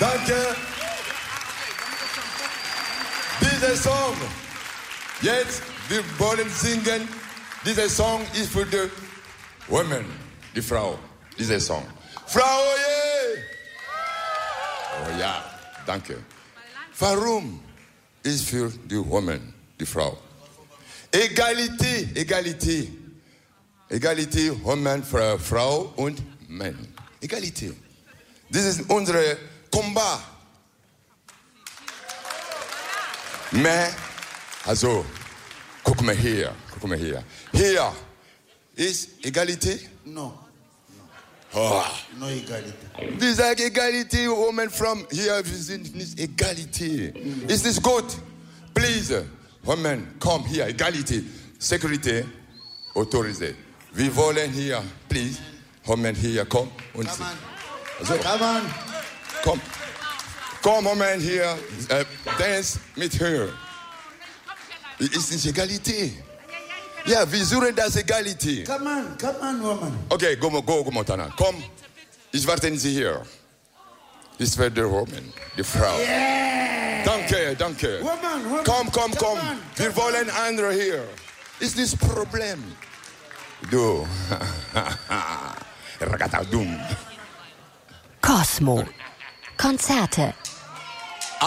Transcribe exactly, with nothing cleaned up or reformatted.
Danke. Dieser Song, jetzt, wir wollen singen. Dieser Song ist für die Women, die Frau. Dieser Song. Frau, yeah. Oh ja, danke. Warum ist für die Women, die Frau? Egalité, Egalité. Egalité, Women, Frau und Mann. Egalité. Das ist unser Combat. Mais, also, guck mal hier, guck mal hier. Hier ist Egalité? No. Oh. No Egalité. Wir sagen Egalité, Women from hier, wir sind nicht Egalité. Mm. Ist das gut? Please, Women, komm hier, Egalité. Security, autorisé. Wir wollen hier, please, Women hier, komm. Und Come on. also, Come on. komm. Komm, Moment hier, äh, dance mit her. Ist nicht Egalité. Ja, wir suchen das Egalité. Come on, come on, woman. Okay, go, go, go, Montana. Komm, ich warte Sie hier. Das wird die Woman, die Frau. Yeah. Danke, danke. Woman, woman. Komm, komm, komm. On, Wir wollen andere hier. Ist das Problem? Du. Ragatadoum. Cosmo. Konzerte